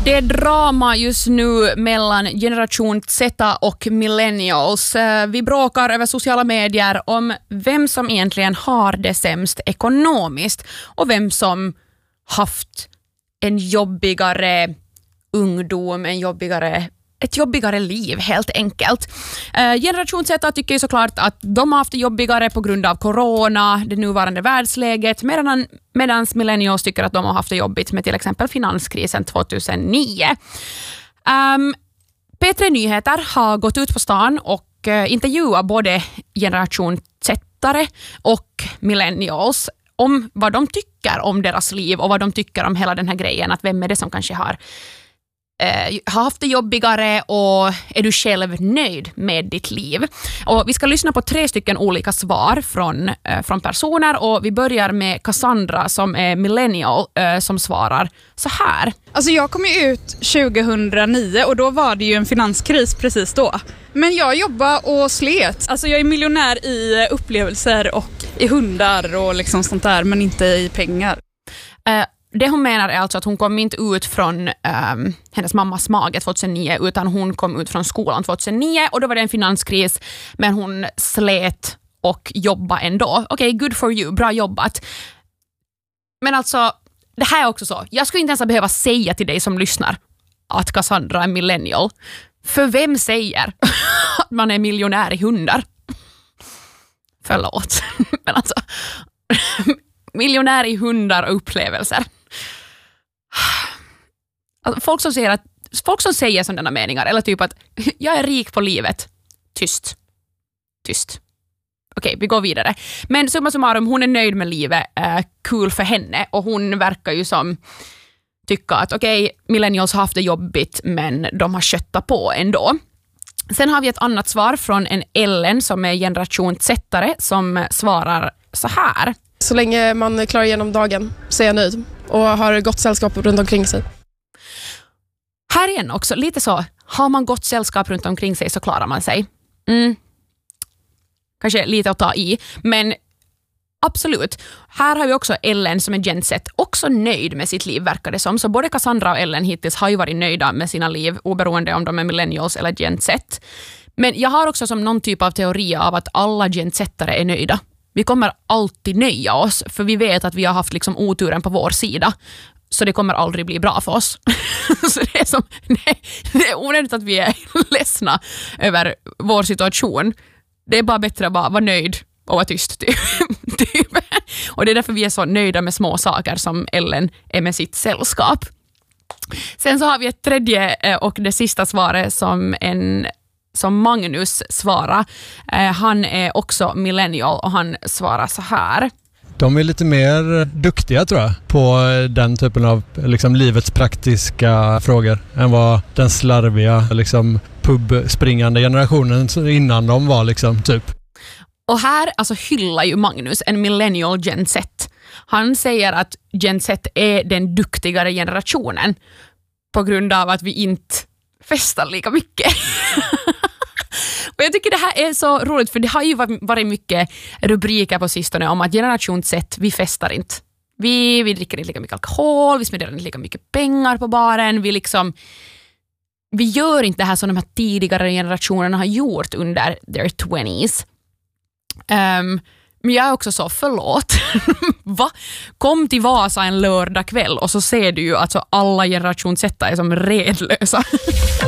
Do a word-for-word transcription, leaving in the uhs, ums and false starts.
Det är drama just nu mellan generation Z och millennials. Vi bråkar över sociala medier om vem som egentligen har det sämst ekonomiskt och vem som haft en jobbigare ungdom, en jobbigare ett jobbigare liv helt enkelt. Eh, generation Z tycker ju såklart att de har haft det jobbigare på grund av corona, det nuvarande världsläget, medan medans millennials tycker att de har haft det jobbigt med till exempel finanskrisen tjugohundranio. Um, P tre Nyheter har gått ut på stan och uh, intervjuat både generation Z-are och millennials om vad de tycker om deras liv och vad de tycker om hela den här grejen, att vem är det som kanske har har haft det jobbigare och är du själv nöjd med ditt liv? Och vi ska lyssna på tre stycken olika svar från, äh, från personer och vi börjar med Cassandra som är millennial äh, som svarar så här. Alltså jag kom ju ut tjugohundranio och då var det ju en finanskris precis då. Men jag jobbar och slet. Alltså jag är miljonär i upplevelser och i hundar och liksom sånt där, men inte i pengar. Äh, Det hon menar är alltså att hon kom inte ut från um, hennes mammas mage tjugohundranio utan hon kom ut från skolan tjugohundranio och då var det en finanskris men hon slet och jobbade ändå. Okej, okay, good for you, bra jobbat. Men alltså, det här är också så. Jag skulle inte ens behöva säga till dig som lyssnar att Cassandra är millennial. För vem säger att man är miljonär i hundar? Förlåt. Men alltså, miljonär i hundar och upplevelser. Alltså, folk som säger att folk som säger sådana meningar eller typ att jag är rik på livet. Tyst. Tyst. Okej, vi går vidare. Men summa summarum, hon är nöjd med livet. Uh, kul för henne. Och hon verkar ju som tycka att okej, okay, millennials har haft det jobbigt men de har köttat på ändå. Sen har vi ett annat svar från en Ellen som är generation Z-are som svarar så här. Så länge man klarar igenom dagen så är jag nöjd och har gott sällskap runt omkring sig. Här igen också, lite så, har man gott sällskap runt omkring sig så klarar man sig. Mm. Kanske lite att ta i, men absolut. Här har vi också Ellen som är Gen Z, också nöjd med sitt liv verkar det som. Så både Cassandra och Ellen hittills har ju varit nöjda med sina liv, oberoende om de är millennials eller Gen Z. Men jag har också som någon typ av teori av att alla Gen Z-are är nöjda. Vi kommer alltid nöja oss för vi vet att vi har haft liksom oturen på vår sida. Så det kommer aldrig bli bra för oss. Så det är, som, nej, det är onödigt att vi är ledsna över vår situation. Det är bara bättre att bara vara nöjd och vara tyst. Typ. Och det är därför vi är så nöjda med små saker som Ellen är med sitt sällskap. Sen så har vi ett tredje och det sista svaret som en... som Magnus svarar. Eh, han är också millennial och han svarar så här. De är lite mer duktiga tror jag på den typen av liksom, livets praktiska frågor än vad den slarviga liksom, pubspringande generationen innan de var liksom, typ. Och här alltså, hyllar ju Magnus en millennial Gen Z. Han säger att Gen Z är den duktigare generationen på grund av att vi inte festar lika mycket. Och jag tycker det här är så roligt för det har ju varit mycket rubriker på sistone om att generation Z, vi festar inte. Vi, vi dricker inte lika mycket alkohol, vi spenderar inte lika mycket pengar på baren, vi liksom vi gör inte det här som de här tidigare generationerna har gjort under their twenties. Um, men jag är också så, förlåt. Va? Kom till Vasa en lördag kväll och så ser du ju att alltså alla generation Z är som redlösa.